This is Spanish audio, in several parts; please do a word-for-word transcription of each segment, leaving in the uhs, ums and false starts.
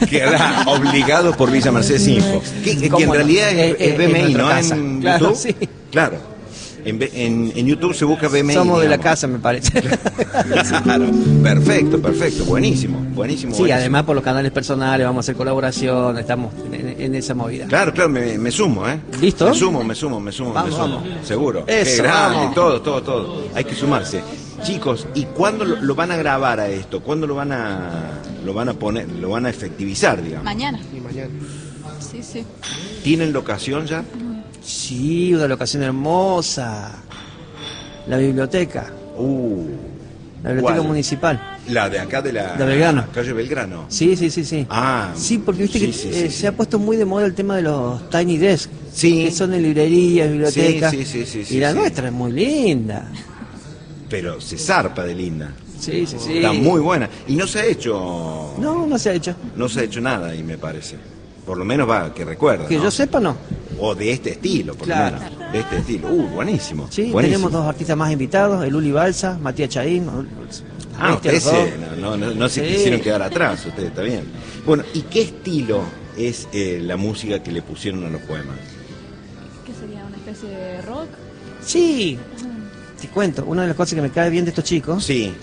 Quedará obligado por Villa Mercedes Info. Que, que en no? realidad es, es, es B M I, ¿no? Casa. En Claro, YouTube. sí. Claro. En, en, en YouTube se busca B M I. Somos digamos. de la casa, me parece. Claro. Perfecto, perfecto. Buenísimo, buenísimo. Sí, buenísimo. además por los canales personales vamos a hacer colaboración, estamos en, en esa movida. Claro, claro, me, me sumo, ¿eh? ¿Listo? Me sumo, me sumo, me sumo, Vamos, me sumo. vamos. Seguro. Eso, Qué grande, vamos. todo, todo, todo. Hay que sumarse. Chicos, ¿y cuándo lo, lo van a grabar a esto? ¿Cuándo lo van a lo van a poner, lo van a efectivizar, digamos? Mañana. Y mañana. Sí, sí. ¿Tienen locación ya? Sí, una locación hermosa. La biblioteca. Uh. La biblioteca ¿Cuál? municipal. La de acá de la De Belgrano. calle Belgrano. Sí, sí, sí, sí. Ah. Sí, porque viste sí, que sí, eh, sí, se ha puesto muy de moda el tema de los tiny desks. Sí. Que son en librerías, bibliotecas. Sí, sí, sí, sí, y la sí. nuestra es muy linda. Pero se zarpa de linda. Sí, sí, sí. Está muy buena. Y no se ha hecho. No, no se ha hecho. No se ha hecho nada ahí, me parece. Por lo menos va, que recuerda. Que ¿no? yo sepa, no. O de este estilo, por Claro. lo menos. De este estilo. Uh, buenísimo. Sí, buenísimo. tenemos dos artistas más invitados, el Uli Balsa, Matías Chaín. Ah, Cristian ustedes Ross. se- no, no, no se Sí. quisieron quedar atrás, ustedes, está bien. Bueno, ¿y qué estilo es eh, la música que le pusieron a los poemas? ¿Qué sería? ¿Una especie de rock? Sí, te cuento, una de las cosas que me cae bien de estos chicos Sí.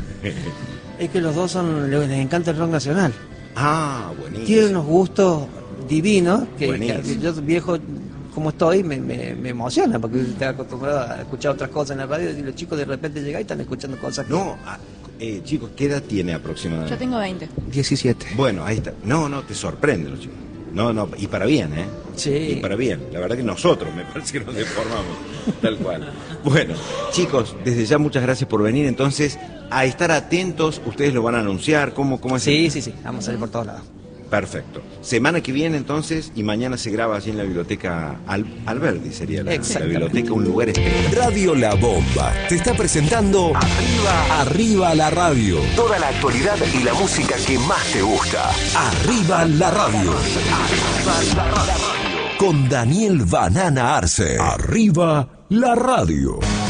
es que los dos son, les encanta el rock nacional. Ah, buenísimo. Tienen unos gustos divinos que, Buenísimo. que yo viejo como estoy me, me, me emociona porque estoy acostumbrado a escuchar otras cosas en la radio y los chicos de repente llegan y están escuchando cosas que... No, ah, eh, chicos, ¿qué edad tiene Yo aproximadamente? tengo veinte. diecisiete. Bueno, ahí está. No, no, te sorprende los chicos. No, no, y para bien, ¿eh? Sí. Y para bien. La verdad que nosotros, me parece que nos deformamos, tal cual. Bueno, chicos, desde ya muchas gracias por venir. Entonces, a estar atentos, ustedes lo van a anunciar. ¿Cómo, cómo es? Sí, el- sí, sí, vamos a salir por todos lados. Perfecto. Semana que viene entonces y mañana se graba allí en la biblioteca Al Alberdi, sería la, la Exactamente. biblioteca, un lugar especial. Radio La Bomba te está presentando Arriba, Arriba la Radio. Toda la actualidad y la música que más te gusta. Arriba la Radio. Arriba la Radio. Con Daniel Banana Arce. Arriba la Radio.